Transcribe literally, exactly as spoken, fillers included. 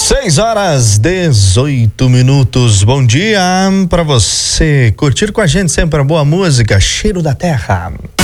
seis horas dezoito minutos. Bom dia para você curtir com a gente sempre a boa música, Cheiro da Terra.